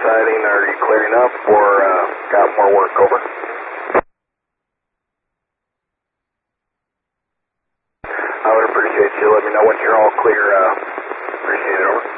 siding, are you clearing up or got more work? Over. I would appreciate you. Let me know when you're all clear. Appreciate it. Over.